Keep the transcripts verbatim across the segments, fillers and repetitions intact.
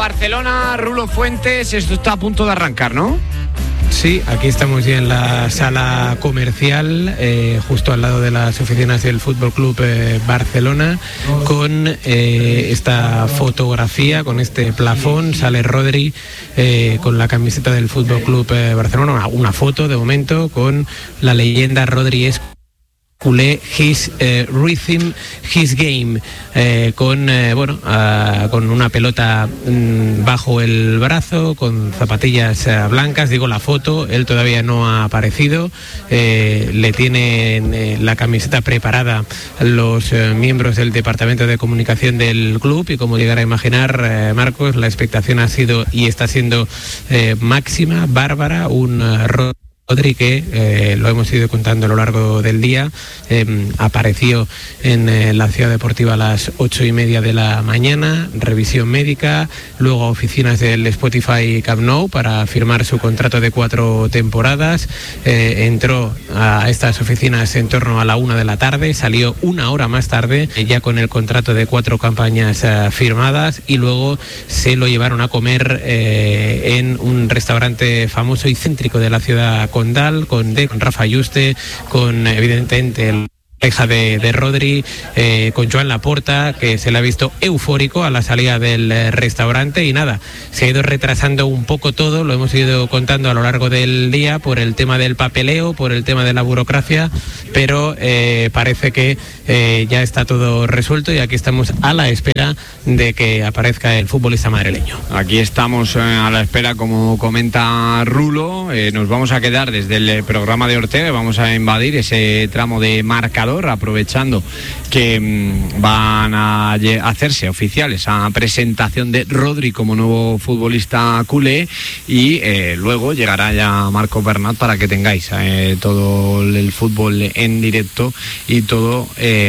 Barcelona, Rulo Fuentes, esto está a punto de arrancar, ¿no? Sí, aquí estamos ya en la sala comercial, eh, justo al lado de las oficinas del Fútbol Club eh, Barcelona, con eh, esta fotografía, con este plafón. Sale Rodri eh, con la camiseta del Fútbol Club eh, Barcelona, una, una foto de momento con la leyenda Rodri es culé, his eh, rhythm, his game, eh, con eh, bueno, uh, con una pelota mm, bajo el brazo, con zapatillas uh, blancas. Digo la foto, él todavía no ha aparecido, eh, le tienen eh, la camiseta preparada los eh, miembros del departamento de comunicación del club, y como llegar a imaginar, eh, Marcos, la expectación ha sido y está siendo eh, máxima, bárbara. Un uh, Rodri que, eh, lo hemos ido contando a lo largo del día, eh, apareció en eh, la Ciudad Deportiva a las ocho y media de la mañana, revisión médica, luego a oficinas del Spotify Camp Nou para firmar su contrato de cuatro temporadas. Eh, entró a estas oficinas en torno a la una de la tarde, salió una hora más tarde, eh, ya con el contrato de cuatro campañas eh, firmadas, y luego se lo llevaron a comer eh, en un restaurante famoso y céntrico de la ciudad Condal, con, de, con Rafa Yuste, con evidentemente el hija de, de Rodri, eh, con Joan Laporta, que se le ha visto eufórico a la salida del eh, restaurante. Y nada, se ha ido retrasando un poco todo, lo hemos ido contando a lo largo del día, por el tema del papeleo, por el tema de la burocracia, pero eh, parece que eh, ya está todo resuelto, y aquí estamos a la espera de que aparezca el futbolista madrileño. Aquí estamos eh, a la espera, como comenta Rulo. Eh, nos vamos a quedar desde el programa de Ortega, vamos a invadir ese tramo de marcador, aprovechando que mmm, van a hacerse oficiales a presentación de Rodri como nuevo futbolista culé, y eh, luego llegará ya Marco Bernat para que tengáis eh, todo el fútbol en directo y todo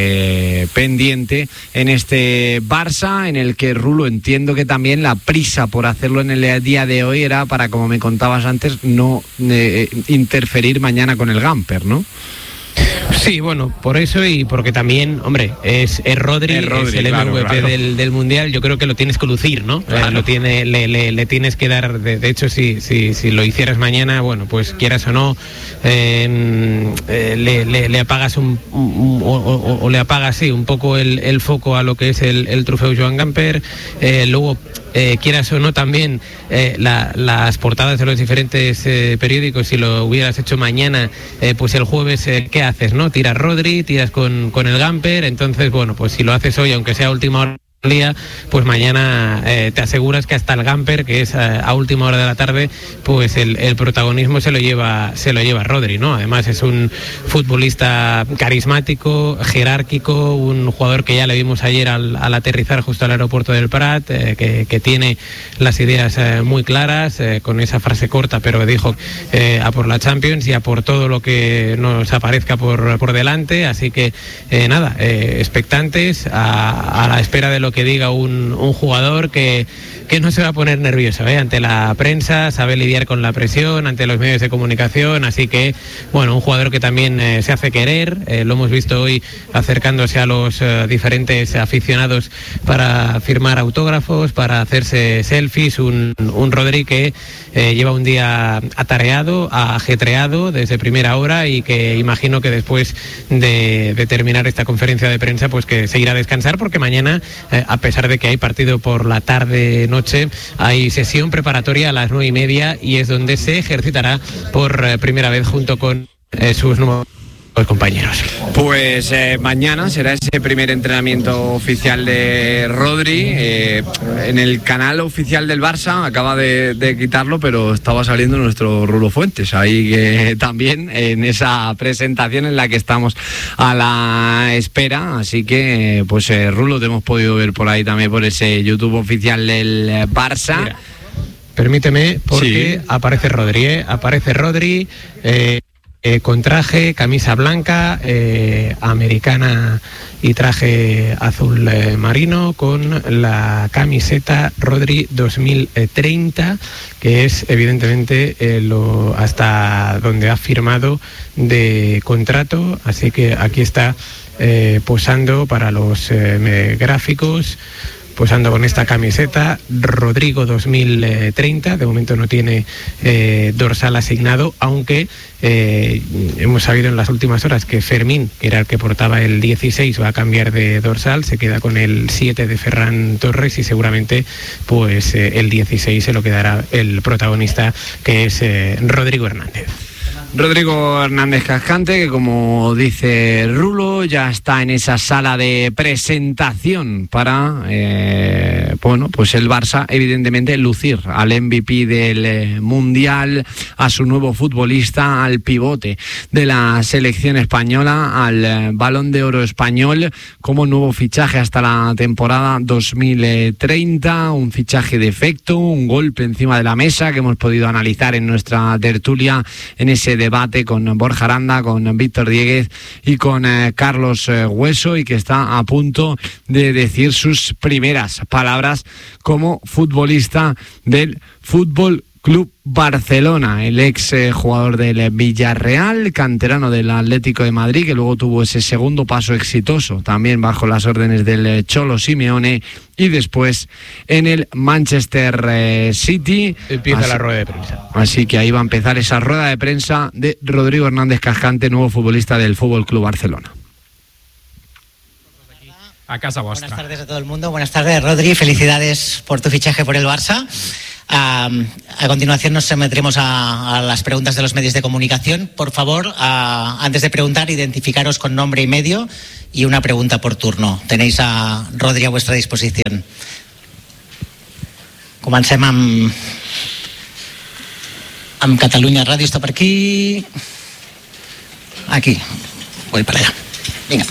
eh, pendiente en este Barça, en el que, Rulo, entiendo que también la prisa por hacerlo en el día de hoy era para, como me contabas antes, no eh, interferir mañana con el Gamper, ¿no? Sí, bueno, por eso, y porque también, hombre, es, es Rodri, es, Rodri, es el claro, M V P claro. del, del Mundial. Yo creo que lo tienes que lucir, ¿no? Claro. Eh, lo tiene, le, le, le tienes que dar, de, de hecho, si, si, si lo hicieras mañana, bueno, pues quieras o no, eh, eh, le, le, le apagas un, un o, o, o le apagas, sí, un poco el, el foco a lo que es el, el trofeo Joan Gamper. Eh, luego, Eh, quieras o no, también eh, la, las portadas de los diferentes eh, periódicos, si lo hubieras hecho mañana, eh, pues el jueves, eh, ¿qué haces, no? Tiras Rodri, tiras con, con el Gamper. Entonces, bueno, pues si lo haces hoy, aunque sea a última hora, día, pues mañana eh, te aseguras que hasta el Gamper, que es a, a última hora de la tarde, pues el, el protagonismo se lo lleva se lo lleva Rodri, ¿no? Además es un futbolista carismático, jerárquico, un jugador que ya le vimos ayer al, al aterrizar justo al aeropuerto del Prat, eh, que, que tiene las ideas eh, muy claras, eh, con esa frase corta, pero dijo eh, a por la Champions y a por todo lo que nos aparezca por, por delante. Así que eh, nada, eh, expectantes a, a la espera de lo que diga un, un jugador que, que no se va a poner nervioso ¿eh? ante la prensa, sabe lidiar con la presión, ante los medios de comunicación. Así que, bueno, un jugador que también eh, se hace querer, eh, lo hemos visto hoy acercándose a los eh, diferentes aficionados para firmar autógrafos, para hacerse selfies. Un, un Rodri que eh, lleva un día atareado, ajetreado desde primera hora, y que imagino que después de, de terminar esta conferencia de prensa, pues que se irá a descansar, porque mañana eh, a pesar de que hay partido por la tarde-noche, hay sesión preparatoria a las nueve y media, y es donde se ejercitará por eh, primera vez junto con eh, sus nuevos compañeros. Pues eh, mañana será ese primer entrenamiento oficial de Rodri eh, en el canal oficial del Barça. Acaba de, de quitarlo, pero estaba saliendo nuestro Rulo Fuentes ahí, que también en esa presentación en la que estamos a la espera. Así que pues eh, Rulo, te hemos podido ver por ahí también, por ese YouTube oficial del Barça. Mira, permíteme, porque sí. aparece Rodri, ¿eh? aparece Rodri eh... Eh, con traje, camisa blanca, eh, americana y traje azul eh, marino, con la camiseta Rodri dos mil treinta, que es evidentemente eh, lo, hasta donde ha firmado de contrato. Así que aquí está eh, posando para los eh, gráficos pues ando con esta camiseta, Rodrigo dos mil treinta, de momento no tiene eh, dorsal asignado, aunque eh, hemos sabido en las últimas horas que Fermín, que era el que portaba el dieciséis, va a cambiar de dorsal, se queda con el siete de Ferran Torres y seguramente pues eh, el dieciséis se lo quedará el protagonista, que es eh, Rodrigo Hernández. Rodrigo Hernández Cascante, que como dice Rulo, ya está en esa sala de presentación para, eh, bueno, pues el Barça, evidentemente, lucir al M V P del eh, Mundial, a su nuevo futbolista, al pivote de la selección española, al eh, Balón de Oro español, como nuevo fichaje hasta la temporada dos mil treinta, un fichaje de efecto, un golpe encima de la mesa que hemos podido analizar en nuestra tertulia, en ese debate con Borja Aranda, con Víctor Dieguez y con eh, Carlos eh, Hueso, y que está a punto de decir sus primeras palabras como futbolista del Fútbol Club Barcelona, el ex eh, jugador del Villarreal, canterano del Atlético de Madrid, que luego tuvo ese segundo paso exitoso también bajo las órdenes del eh, Cholo Simeone, y después en el Manchester eh, City. Empieza así, la rueda de prensa. Así que ahí va a empezar esa rueda de prensa de Rodrigo Hernández Cascante, nuevo futbolista del Fútbol Club Barcelona. A casa vuestra. Buenas tardes a todo el mundo. Buenas tardes, Rodri. Felicidades por tu fichaje por el Barça. Uh, a continuación nos someteremos a, a las preguntas de los medios de comunicación. Por favor, uh, antes de preguntar, identificaros con nombre y medio y una pregunta por turno. Tenéis a Rodri a vuestra disposición. Comencem amb, amb Catalunya Ràdio. Està per aquí. Aquí. Voy para allá. Venga.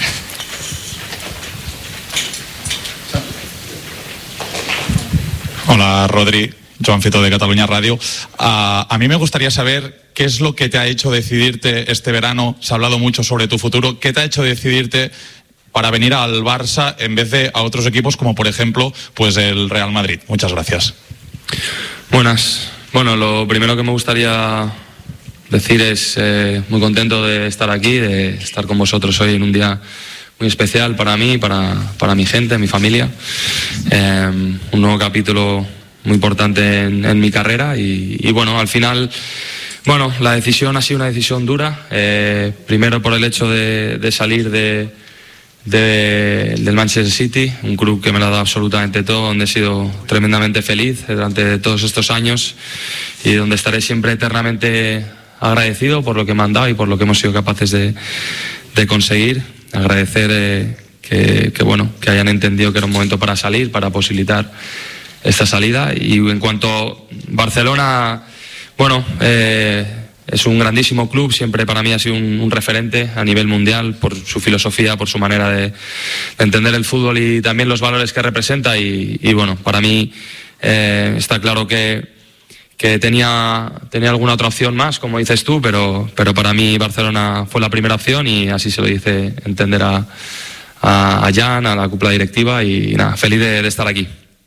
Hola, Rodri. Joan Fito de Cataluña Radio. Uh, a mí me gustaría saber qué es lo que te ha hecho decidirte este verano. Se ha hablado mucho sobre tu futuro. ¿Qué te ha hecho decidirte para venir al Barça en vez de a otros equipos como, por ejemplo, pues el Real Madrid? Muchas gracias. Buenas. Bueno, lo primero que me gustaría decir es eh, muy contento de estar aquí, de estar con vosotros hoy en un día muy especial para mí, para, para mi gente, mi familia. Eh, un nuevo capítulo muy importante en, en mi carrera y, y bueno, al final, bueno, la decisión ha sido una decisión dura, eh, primero por el hecho de, de salir de, de, del Manchester City, un club que me lo ha dado absolutamente todo, donde he sido tremendamente feliz durante todos estos años y donde estaré siempre eternamente agradecido por lo que me han dado y por lo que hemos sido capaces de, de conseguir. Agradecer eh, que, que, bueno, que hayan entendido que era un momento para salir, para posibilitar esta salida. Y en cuanto a Barcelona, bueno, eh, es un grandísimo club, siempre para mí ha sido un, un referente a nivel mundial por su filosofía, por su manera de, de entender el fútbol y también los valores que representa y, y bueno, para mí eh, está claro que, que tenía, tenía alguna otra opción más, como dices tú, pero, pero para mí Barcelona fue la primera opción y así se lo hice entender a, a, a Jan, a la cúpula directiva y, y nada, feliz de, de estar aquí.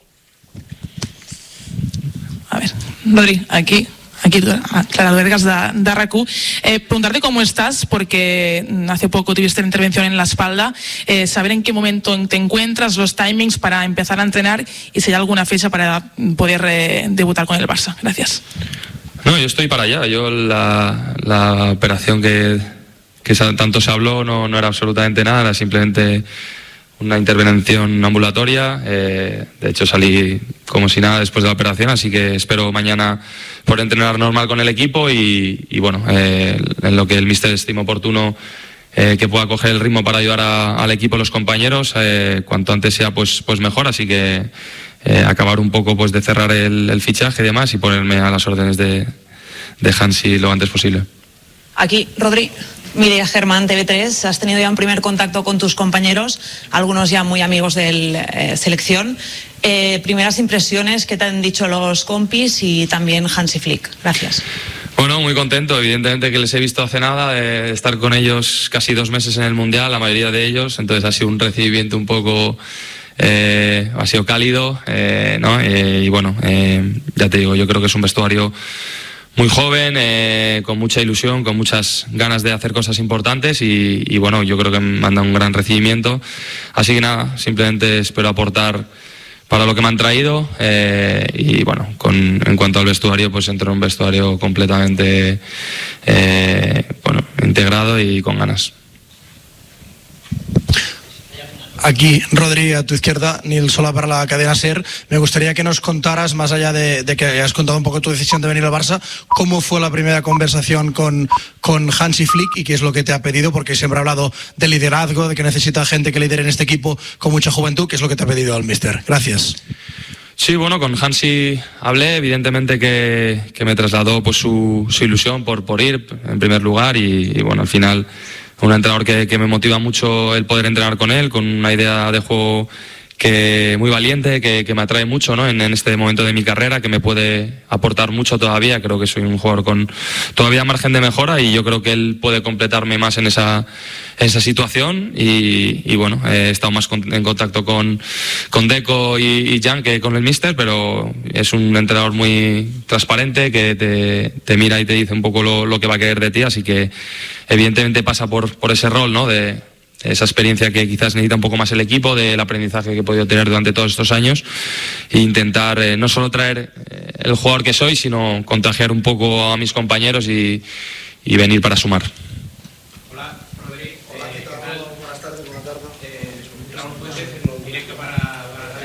A ver, Rodri, aquí, aquí Clara Duergas de, de R A C U. Eh, preguntarte cómo estás, porque hace poco tuviste la intervención en la espalda. Eh, saber en qué momento te encuentras, los timings para empezar a entrenar y si hay alguna fecha para poder eh, debutar con el Barça. Gracias. No, yo estoy para allá. Yo la, la operación que, que tanto se habló no, no era absolutamente nada, era simplemente una intervención ambulatoria, eh, de hecho salí como si nada después de la operación, así que espero mañana poder entrenar normal con el equipo y, y bueno, eh, en lo que el míster estime oportuno eh, que pueda coger el ritmo para ayudar a, al equipo, los compañeros, eh, cuanto antes sea pues, pues mejor, así que eh, acabar un poco pues de cerrar el, el fichaje y demás y ponerme a las órdenes de, de Hansi lo antes posible. Aquí, Rodri. Mireia Germán, T V tres, has tenido ya un primer contacto con tus compañeros, algunos ya muy amigos de eh, selección. Eh, primeras impresiones, ¿qué te han dicho los compis y también Hansi Flick? Gracias. Bueno, muy contento, evidentemente que les he visto hace nada, de estar con ellos casi dos meses en el Mundial, la mayoría de ellos, entonces ha sido un recibimiento un poco, eh, ha sido cálido, eh, ¿no? Eh, y bueno, eh, ya te digo, yo creo que es un vestuario muy joven, eh, con mucha ilusión, con muchas ganas de hacer cosas importantes y, y bueno, yo creo que me han dado un gran recibimiento. Así que nada, simplemente espero aportar para lo que me han traído eh, y bueno, con, en cuanto al vestuario, pues entro en un vestuario completamente eh, bueno, integrado y con ganas. Aquí, Rodri, a tu izquierda, Nil Solà para la cadena SER. Me gustaría que nos contaras, más allá de, de que hayas contado un poco tu decisión de venir al Barça, cómo fue la primera conversación con, con Hansi Flick y qué es lo que te ha pedido, porque siempre ha hablado de liderazgo, de que necesita gente que lidere en este equipo con mucha juventud. ¿Qué es lo que te ha pedido al míster? Gracias. Sí, bueno, con Hansi hablé, evidentemente que, que me trasladó pues su, su ilusión por, por ir en primer lugar y, y bueno, al final un entrenador que, que me motiva mucho el poder entrenar con él, con una idea de juego que muy valiente, que, que me atrae mucho, ¿no? en, en este momento de mi carrera, que me puede aportar mucho todavía. Creo que soy un jugador con todavía margen de mejora y yo creo que él puede completarme más en esa, en esa situación y, y bueno, he estado más con, en contacto con, con Deco y, y Jan que con el míster, pero es un entrenador muy transparente que te, te mira y te dice un poco lo, lo que va a querer de ti, así que evidentemente pasa por, por ese rol, ¿no? de esa experiencia que quizás necesita un poco más el equipo, del aprendizaje que he podido tener durante todos estos años e intentar eh, no solo traer eh, el jugador que soy, sino contagiar un poco a mis compañeros y, y venir para sumar. Hola, Rodri. Hola, ¿qué tal? Buenas tardes, buenas tardes. Eh, Raúl Fuentes, en directo para...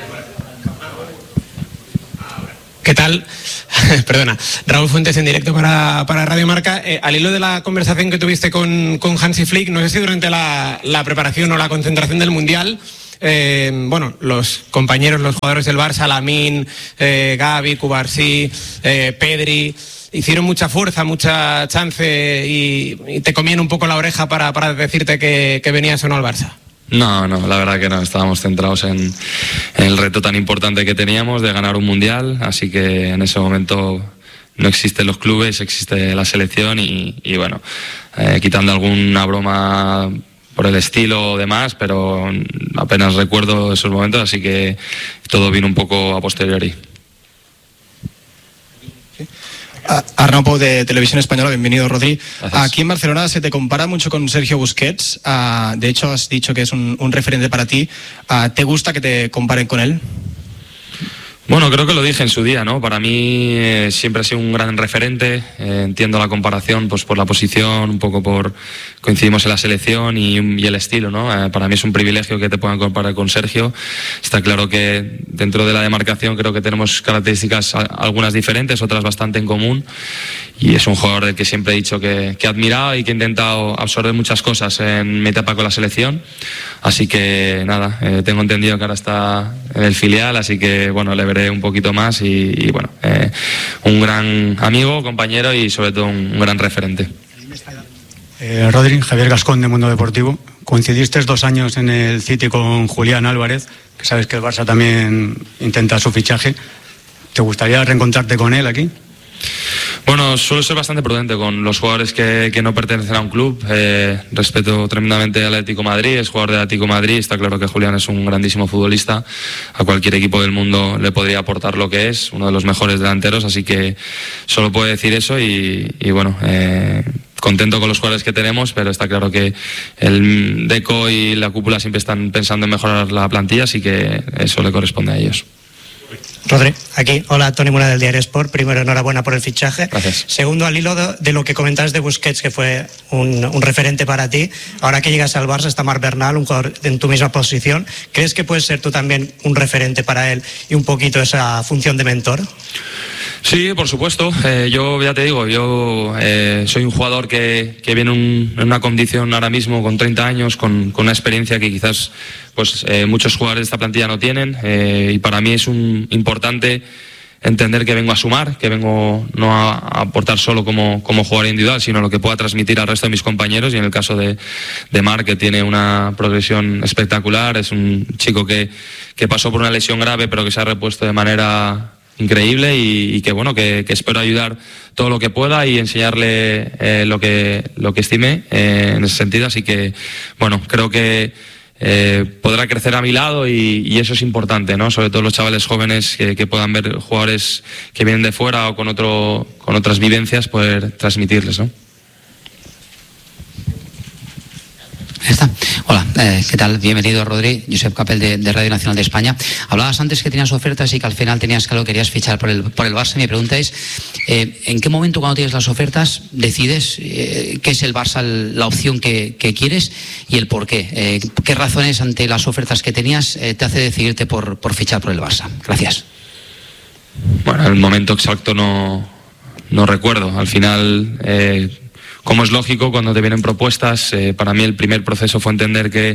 ¿Qué tal? Perdona, Raúl Fuentes en directo para, para Radio Marca. Eh, al hilo de la conversación que tuviste con, con Hansi Flick, no sé si durante la, la preparación o la concentración del Mundial, eh, bueno, los compañeros, los jugadores del Barça, Lamine, eh, Gavi, Cubarsí, eh, Pedri, hicieron mucha fuerza, mucha chance y, y te comían un poco la oreja para, para decirte que, que venías o no al Barça. No, no, la verdad que no, estábamos centrados en, en el reto tan importante que teníamos de ganar un mundial, así que en ese momento no existen los clubes, existe la selección y, y bueno, eh, quitando alguna broma por el estilo o demás, pero apenas recuerdo esos momentos, así que todo vino un poco a posteriori. Arnau Pou de Televisión Española, bienvenido, Rodri. Gracias. Aquí en Barcelona se te compara mucho con Sergio Busquets, uh, de hecho has dicho que es un, un referente para ti. Uh, ¿Te gusta que te comparen con él? Bueno, creo que lo dije en su día, ¿no? Para mí eh, siempre ha sido un gran referente, eh, entiendo la comparación pues por la posición, un poco por coincidimos en la selección y, y el estilo, ¿no? Eh, para mí es un privilegio que te puedan comparar con Sergio. Está claro que dentro de la demarcación creo que tenemos características algunas diferentes, otras bastante en común y es un jugador del que siempre he dicho que, que he admirado y que he intentado absorber muchas cosas en mi etapa con la selección. Así que nada, eh, tengo entendido que ahora está en el filial, así que bueno, le veré un poquito más y, y bueno, eh, un gran amigo, compañero y sobre todo un, un gran referente. Eh, Rodri, Javier Gascón de Mundo Deportivo. Coincidiste dos años en el City con Julián Álvarez, que sabes que el Barça también intenta su fichaje. ¿Te gustaría reencontrarte con él aquí? Bueno, suelo ser bastante prudente con los jugadores que, que no pertenecen a un club. Eh, respeto tremendamente al Atlético de Madrid, es jugador del Atlético de Madrid. Está claro que Julián es un grandísimo futbolista. A cualquier equipo del mundo le podría aportar lo que es, uno de los mejores delanteros. Así que solo puedo decir eso y, y bueno, eh, contento con los jugadores que tenemos, pero está claro que el Deco y la cúpula siempre están pensando en mejorar la plantilla, así que eso le corresponde a ellos. Rodri, aquí. Hola, Toni Mura del Diario Sport. Primero, enhorabuena por el fichaje. Gracias. Segundo, al hilo de, de lo que comentabas de Busquets, que fue un, un referente para ti, ahora que llegas al Barça está Marc Bernal, un jugador en tu misma posición. ¿Crees que puedes ser tú también un referente para él y un poquito esa función de mentor? Sí, por supuesto. Eh, yo ya te digo, yo eh, soy un jugador que, que viene un, en una condición ahora mismo con treinta años, con, con una experiencia que quizás pues eh, muchos jugadores de esta plantilla no tienen eh, y para mí es un, importante entender que vengo a sumar, que vengo no a, a aportar solo como, como jugador individual, sino lo que pueda transmitir al resto de mis compañeros y en el caso de, de Marc, que tiene una progresión espectacular, es un chico que, que pasó por una lesión grave pero que se ha repuesto de manera increíble y, y que bueno que, que espero ayudar todo lo que pueda y enseñarle eh, lo que lo que estime eh, en ese sentido, así que bueno, creo que eh, podrá crecer a mi lado y, y eso es importante, ¿no? Sobre todo los chavales jóvenes que, que puedan ver jugadores que vienen de fuera o con otro con otras vivencias, poder transmitirles, ¿no? Ahí está. Hola, Eh, ¿Qué tal? Bienvenido, Rodri. Josep Capel, de, de Radio Nacional de España. Hablabas antes que tenías ofertas y que al final tenías claro que querías fichar por el, por el Barça. Mi pregunta es, eh, ¿en qué momento cuando tienes las ofertas decides eh, qué es el Barça la opción que, que quieres y el por qué? Eh, ¿Qué razones ante las ofertas que tenías eh, te hace decidirte por, por fichar por el Barça? Gracias. Bueno, el momento exacto no, no recuerdo. Al final... Eh, Como es lógico, cuando te vienen propuestas, eh, para mí el primer proceso fue entender que,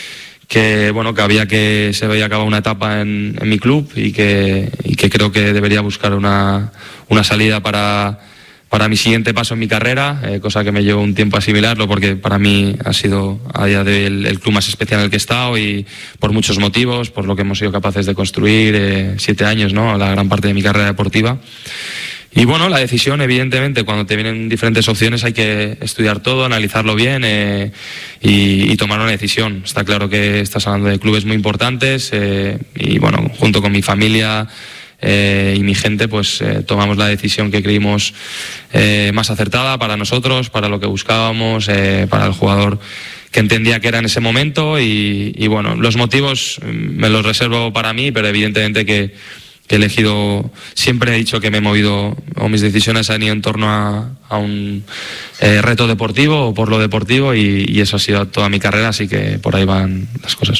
que, bueno, que había que se había acabado una etapa en, en mi club y que, y que creo que debería buscar una, una salida para, para mi siguiente paso en mi carrera, eh, cosa que me llevó un tiempo asimilarlo porque para mí ha sido a día de hoy el, el club más especial en el que he estado y por muchos motivos, por lo que hemos sido capaces de construir eh, siete años, ¿no? La gran parte de mi carrera deportiva. Y bueno, la decisión, evidentemente, cuando te vienen diferentes opciones hay que estudiar todo, analizarlo bien eh, y, y tomar una decisión. Está claro que estás hablando de clubes muy importantes eh, y bueno, junto con mi familia eh, y mi gente, pues eh, tomamos la decisión que creímos eh, más acertada para nosotros, para lo que buscábamos, eh, para el jugador que entendía que era en ese momento y, y bueno, los motivos me los reservo para mí, pero evidentemente que que he elegido, siempre he dicho que me he movido, o mis decisiones han ido en torno a, a un eh, reto deportivo o por lo deportivo y, y eso ha sido toda mi carrera, así que por ahí van las cosas.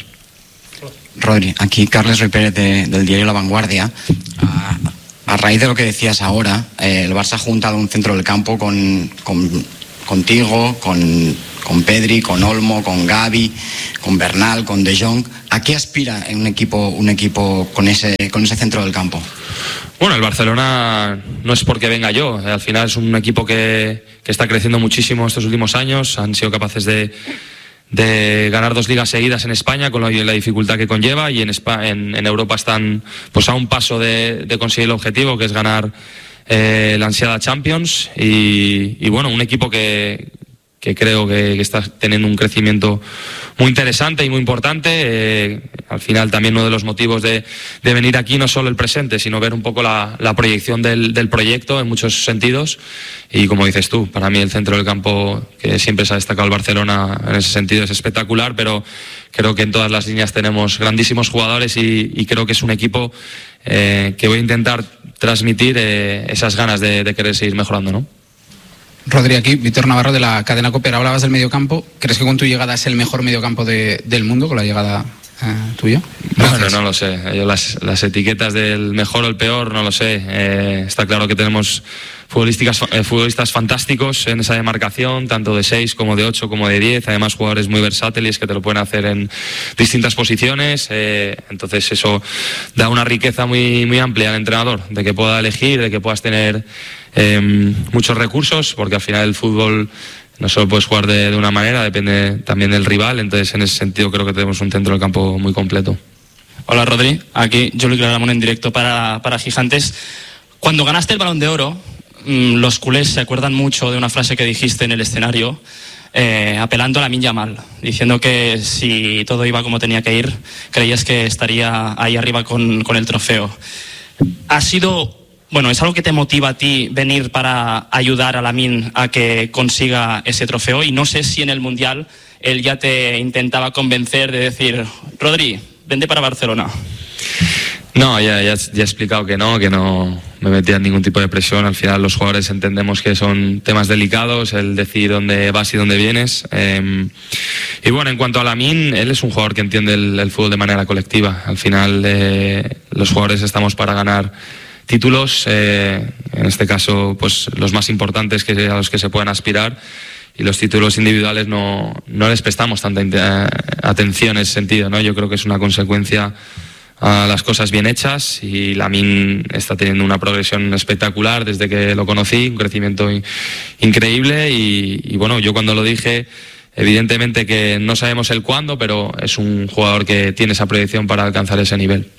Rodri, aquí Carles Roy Pérez de, del diario La Vanguardia. A, a raíz de lo que decías ahora, eh, el Barça ha juntado un centro del campo con, con, contigo, con, con Pedri, con Olmo, con Gavi, con Bernal, con De Jong. ¿A qué aspira en un equipo, un equipo con ese, con ese centro del campo? Bueno, el Barcelona no es porque venga yo, al final es un equipo que, que está creciendo muchísimo estos últimos años, han sido capaces de, de ganar dos ligas seguidas en España con la dificultad que conlleva y en, España, en, en Europa están pues a un paso de, de conseguir el objetivo que es ganar eh, la ansiada Champions y, y bueno, un equipo que que creo que, que está teniendo un crecimiento muy interesante y muy importante. Eh, al final también uno de los motivos de, de venir aquí no es solo el presente, sino ver un poco la, la proyección del, del proyecto en muchos sentidos. Y como dices tú, para mí el centro del campo, que siempre se ha destacado el Barcelona en ese sentido, es espectacular, pero creo que en todas las líneas tenemos grandísimos jugadores y, y creo que es un equipo eh, que voy a intentar transmitir eh, esas ganas de, de querer seguir mejorando, ¿no? Rodri, aquí, Víctor Navarro de la cadena COPE. Hablabas del mediocampo. ¿Crees que con tu llegada es el mejor mediocampo de, del mundo, con la llegada eh, tuya? Bueno, no lo sé. Yo las, las etiquetas del mejor o el peor, no lo sé. Eh, está claro que tenemos futbolistas, eh, futbolistas fantásticos en esa demarcación, tanto de seis como de ocho como de diez. Además, jugadores muy versátiles que te lo pueden hacer en distintas posiciones. Eh, entonces, eso da una riqueza muy, muy amplia al entrenador, de que pueda elegir, de que puedas tener Eh, muchos recursos, porque al final el fútbol no solo puedes jugar de, de una manera, depende también del rival, entonces en ese sentido creo que tenemos un centro del campo muy completo. Hola Rodri, aquí Juli Claramón en directo para, para Gigantes. Cuando ganaste el Balón de Oro, mmm, los culés se acuerdan mucho de una frase que dijiste en el escenario, eh, apelando a Lamine Yamal, diciendo que si todo iba como tenía que ir, creías que estaría ahí arriba con, con el trofeo. Ha sido... Bueno, ¿es algo que te motiva a ti venir para ayudar a Lamine a que consiga ese trofeo? Y no sé si en el Mundial él ya te intentaba convencer de decir, Rodri, vente para Barcelona. No, ya, ya, ya he explicado que no, que no me metía en ningún tipo de presión. Al final los jugadores entendemos que son temas delicados, el decir dónde vas y dónde vienes. Eh, y bueno, en cuanto a Lamine, él es un jugador que entiende el, el fútbol de manera colectiva. Al final eh, los jugadores estamos para ganar títulos, eh, en este caso pues los más importantes que, a los que se puedan aspirar, y los títulos individuales no, no les prestamos tanta eh, atención en ese sentido, ¿no? Yo creo que es una consecuencia a las cosas bien hechas y Lamine está teniendo una progresión espectacular desde que lo conocí, un crecimiento in- increíble y, y bueno, yo cuando lo dije, evidentemente que no sabemos el cuándo, pero es un jugador que tiene esa proyección para alcanzar ese nivel.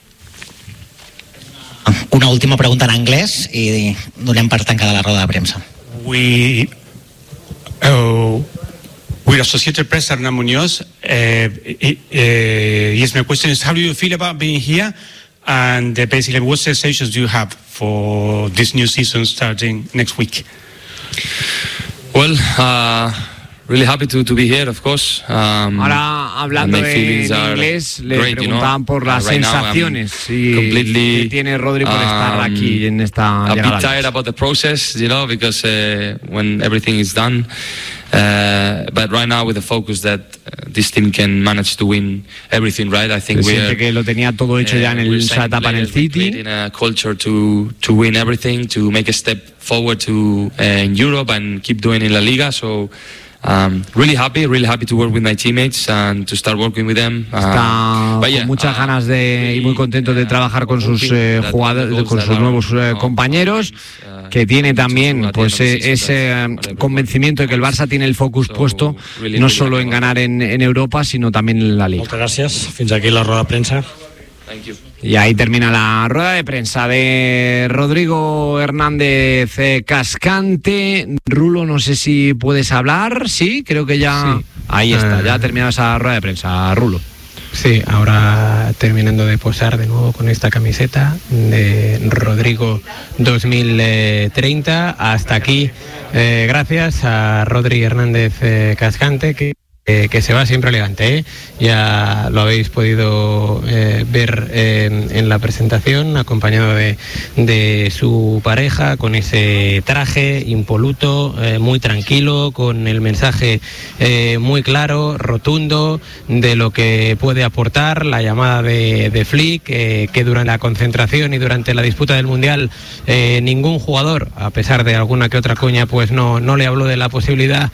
Una última pregunta en anglès i donem per tancada la roda de premsa. We, uh, we're Associated Press, Hernán Muñoz. Uh, uh, yes, my question is, how do you feel about being here? And uh, basically, what sensations do you have for this new season starting next week? Well, uh, really happy to, to be here, of course. Um, Ahora, hablando en inglés, le great, preguntaban you know? por las uh, right sensaciones now, um, y completely, que tiene Rodri por estar um, aquí en esta a llegada. bit tired about the process, you know, because uh, when everything is done. Uh, but right now, with the focus that uh, this team can manage to win everything, right? I think we siente que lo tenía todo hecho ya en el, esa etapa en el City. In a culture to to win everything, to make a step forward to uh, in Europe and keep doing in La Liga. So. Um, really happy, really happy to work with my teammates and to start working with them. Está Uh, yeah, con muchas uh, ganas de y muy contento de trabajar con sus eh, jugadores, con sus nuevos eh, compañeros, que tiene también pues eh, ese eh, convencimiento de que el Barça tiene el focus puesto no solo en ganar en, en Europa, sino también en la Liga. Muchas gracias. Fins aquí la rueda de prensa. Thank you. Y ahí termina la rueda de prensa de Rodrigo Hernández eh, Cascante. Rulo, no sé si puedes hablar. Sí, creo que ya. Sí. Ahí está, uh, ya ha terminado esa rueda de prensa, Rulo. Sí, ahora terminando de posar de nuevo con esta camiseta de Rodrigo dos mil treinta. Hasta aquí, eh, gracias a Rodri Hernández eh, Cascante, que Eh, que se va siempre elegante, ¿eh? Ya lo habéis podido eh, ver eh, en la presentación, acompañado de, de su pareja, con ese traje impoluto, eh, muy tranquilo, con el mensaje eh, muy claro, rotundo, de lo que puede aportar, la llamada de, de Flick, eh, que durante la concentración y durante la disputa del Mundial eh, ningún jugador, a pesar de alguna que otra coña, pues no, no le habló de la posibilidad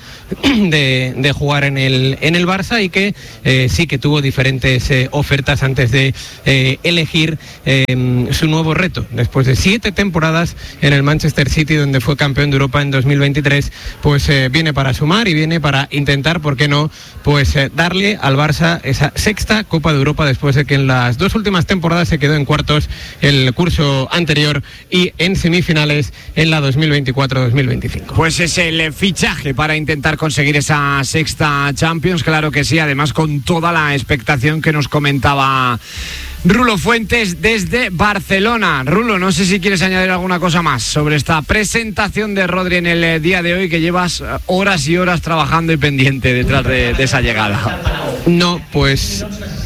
de, de jugar en el en el Barça, y que eh, sí que tuvo diferentes eh, ofertas antes de eh, elegir eh, su nuevo reto. Después de siete temporadas en el Manchester City, donde fue campeón de Europa en dos mil veintitrés, pues eh, viene para sumar y viene para intentar, ¿por qué no?, pues eh, darle al Barça esa sexta Copa de Europa, después de que en las dos últimas temporadas se quedó en cuartos el curso anterior y en semifinales en la dos mil veinticuatro dos mil veinticinco. Pues es el fichaje para intentar conseguir esa sexta Champions, claro que sí, además con toda la expectación que nos comentaba Rulo Fuentes desde Barcelona. Rulo, no sé si quieres añadir alguna cosa más sobre esta presentación de Rodri en el día de hoy, que llevas horas y horas trabajando y pendiente detrás de, de esa llegada. No, pues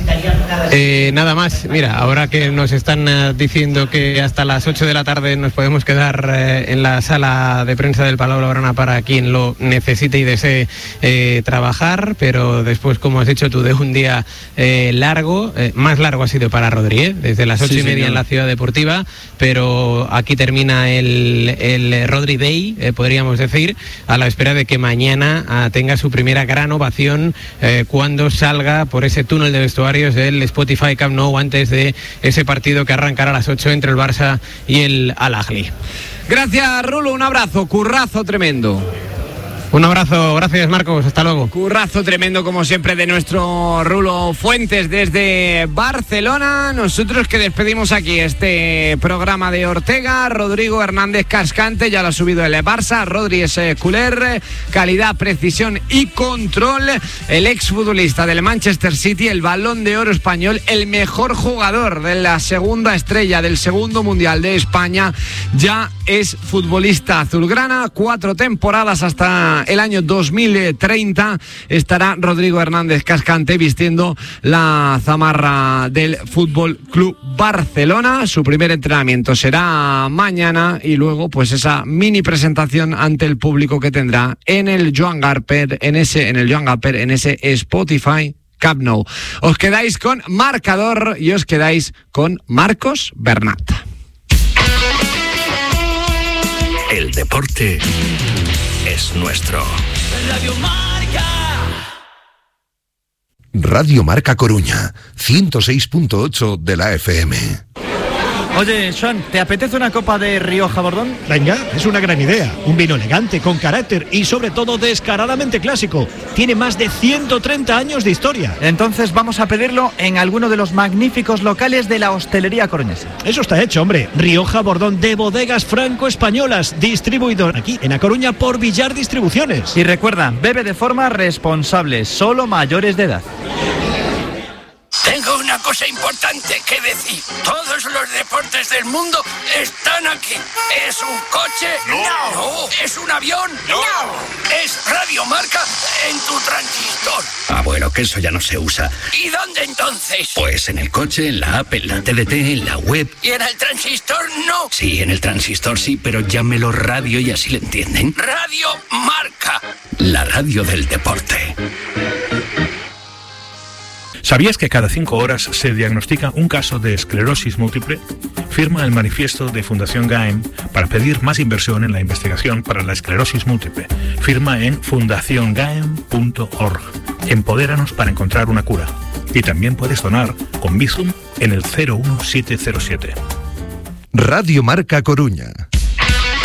eh, nada más. Mira, ahora que nos están uh, diciendo que hasta las ocho de la tarde nos podemos quedar uh, en la sala de prensa del Palau Blaugrana para quien lo necesite y desee eh, trabajar, pero después, como has dicho tú, de un día eh, largo, eh, más largo ha sido para Rodri, ¿eh? Desde las ocho sí, y media señor. En la Ciudad Deportiva, pero aquí termina el, el Rodri Day, eh, podríamos decir, a la espera de que mañana uh, tenga su primera gran ovación eh, cuando salga por ese túnel de vestuarios del Spotify Camp Nou, antes de ese partido que arrancará a las ocho entre el Barça y el Al-Ahly. Gracias, Rulo, un abrazo, currazo tremendo. Un abrazo, gracias Marcos, hasta luego. Currazo tremendo como siempre de nuestro Rulo Fuentes desde Barcelona. Nosotros que despedimos aquí este programa de Ortega. Rodrigo Hernández Cascante ya lo ha subido el Barça. Rodri es culer, calidad, precisión y control. El exfutbolista del Manchester City, el Balón de Oro español, el mejor jugador de la segunda estrella del segundo Mundial de España, ya es futbolista azulgrana. Cuatro temporadas hasta el año dos mil treinta estará Rodrigo Hernández Cascante vistiendo la zamarra del Fútbol Club Barcelona. Su primer entrenamiento será mañana y luego pues esa mini presentación ante el público que tendrá en el Joan Gamper, en ese en el Joan Gamper, en ese Spotify Camp Nou. Os quedáis con marcador y os quedáis con Marcos Bernat. El deporte es nuestro. Radio Marca. Radio Marca Coruña, ciento seis punto ocho de la F M. Oye, Joan, ¿te apetece una copa de Rioja Bordón? Venga, es una gran idea. Un vino elegante, con carácter y sobre todo descaradamente clásico. Tiene más de ciento treinta años de historia. Entonces vamos a pedirlo en alguno de los magníficos locales de la hostelería coruñesa. Eso está hecho, hombre. Rioja Bordón de Bodegas Franco-Españolas, distribuidor aquí en A Coruña por Villar Distribuciones. Y recuerda, bebe de forma responsable, solo mayores de edad. Tengo una cosa importante que decir. Todos los deportes del mundo están aquí. ¿Es un coche? No. ¿No? ¿Es un avión? No. ¿Es Radio Marca en tu transistor? Ah, bueno, que eso ya no se usa. ¿Y dónde entonces? Pues en el coche, en la app, en la T D T, en la web. ¿Y en el transistor no? Sí, en el transistor sí, pero llámelo radio y así le entienden. Radio Marca. La radio del deporte. ¿Sabías que cada cinco horas se diagnostica un caso de esclerosis múltiple? Firma el manifiesto de Fundación Gaem para pedir más inversión en la investigación para la esclerosis múltiple. Firma en fundación gaem punto org. Empodéranos para encontrar una cura. Y también puedes donar con Bizum en el cero uno siete cero siete. Radio Marca Coruña.